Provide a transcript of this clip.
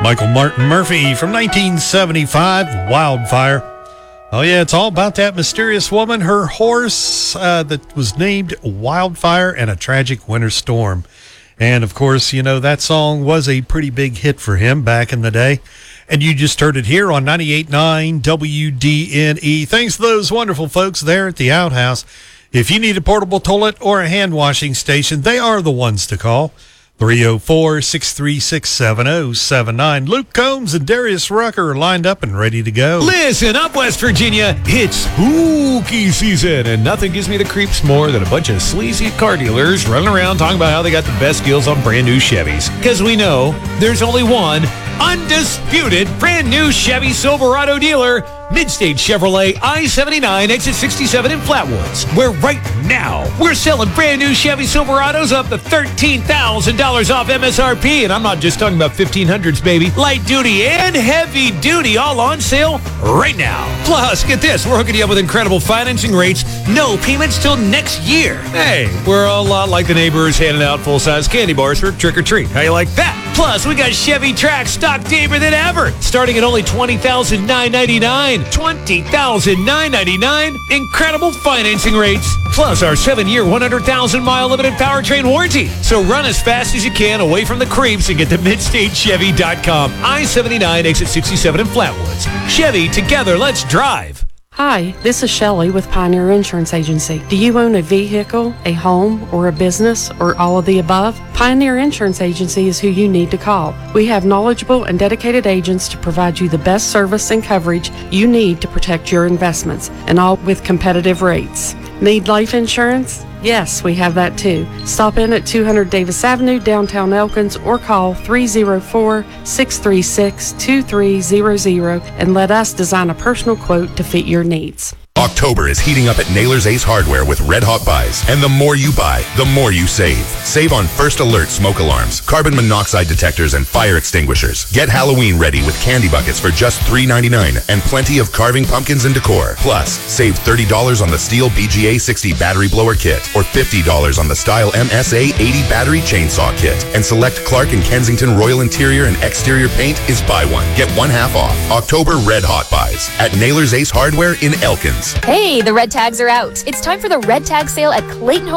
Michael Martin Murphey from 1975, Wildfire. Oh, yeah, it's all about that mysterious woman, her horse that was named Wildfire, and a tragic winter storm. And, of course, you know, that song was a pretty big hit for him back in the day. And you just heard it here on 98.9 WDNE. Thanks to those wonderful folks there at the Outhouse. If you need a portable toilet or a hand washing station, they are the ones to call. 304-636-7079. Luke Combs and Darius Rucker are lined up and ready to go. Listen up, West Virginia. It's spooky season, and nothing gives me the creeps more than a bunch of sleazy car dealers running around talking about how they got the best deals on brand new Chevys. Because we know there's only one undisputed brand new Chevy Silverado dealer, Midstate Chevrolet, I-79, exit 67 in Flatwoods, where right now we're selling brand new Chevy Silverados up to $13,000 off MSRP. And I'm not just talking about 1500s, baby. Light duty and heavy duty all on sale right now. Plus, get this, we're hooking you up with incredible financing rates, no payments till next year. Hey, we're a lot like the neighbors handing out full-size candy bars for trick-or-treat. How you like that? Plus, we got Chevy Trax stock deeper than ever, starting at only $20,999. $20,999. Incredible financing rates. Plus our 7-year, 100,000-mile limited powertrain warranty. So run as fast as you can away from the creeps and get to MidstateChevy.com. I-79, exit 67 in Flatwoods. Chevy, together, let's drive. Hi, this is Shelley with Pioneer Insurance Agency. Do you own a vehicle, a home, or a business, or all of the above? Pioneer Insurance Agency is who you need to call. We have knowledgeable and dedicated agents to provide you the best service and coverage you need to protect your investments, and all with competitive rates. Need life insurance? Yes, we have that too. Stop in at 200 Davis Avenue, downtown Elkins, or call 304-636-2300 and let us design a personal quote to fit your needs. October is heating up at Naylor's Ace Hardware with red hot buys. And the more you buy, the more you save. Save on First Alert smoke alarms, carbon monoxide detectors, and fire extinguishers. Get Halloween ready with candy buckets for just $3.99 and plenty of carving pumpkins and decor. Plus, save $30 on the Stihl BGA 60 battery blower kit or $50 on the Style MSA 80 battery chainsaw kit. And select Clark and Kensington Royal Interior and Exterior paint is buy one, get one half off. October red hot buys at Naylor's Ace Hardware in Elkins. Hey, the red tags are out. It's time for the red tag sale at Clayton